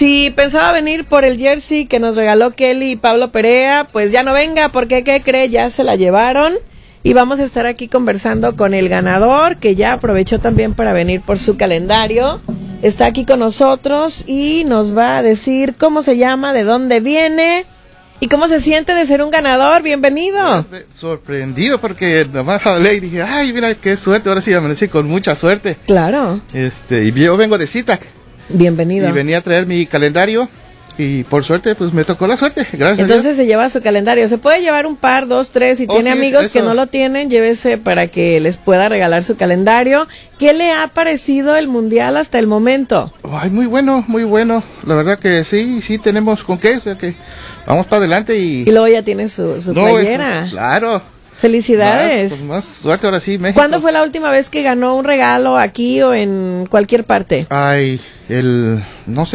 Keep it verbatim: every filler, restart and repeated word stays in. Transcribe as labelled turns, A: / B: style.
A: Si pensaba venir por el jersey que nos regaló Kelly y Pablo Perea, pues ya no venga, porque ¿qué cree? Ya se la llevaron. Y vamos a estar aquí conversando con el ganador, que ya aprovechó también para venir por su calendario. Está aquí con nosotros y nos va a decir cómo se llama, de dónde viene y cómo se siente de ser un ganador. Bienvenido.
B: Sorprendido porque nomás hablé y dije, ay, mira qué suerte, ahora sí amanecí con mucha suerte.
A: Claro.
B: Este, y yo vengo de cita.
A: Bienvenido.
B: Y venía a traer mi calendario y por suerte pues me tocó la suerte, gracias.
A: Entonces se lleva su calendario, se puede llevar un par, dos, tres, si
B: oh,
A: tiene
B: sí,
A: amigos
B: eso.
A: que no lo tienen, llévese para que les pueda regalar su calendario. ¿Qué le ha parecido el mundial hasta el momento?
B: Ay, muy bueno, muy bueno, la verdad que sí, sí tenemos con qué, o sea que vamos para adelante y...
A: Y luego ya tiene su, su
B: no,
A: playera.
B: Eso, claro.
A: Felicidades.
B: Más, pues más suerte ahora sí, México.
A: ¿Cuándo fue la última vez que ganó un regalo aquí o en cualquier parte?
B: Ay, el, no sé.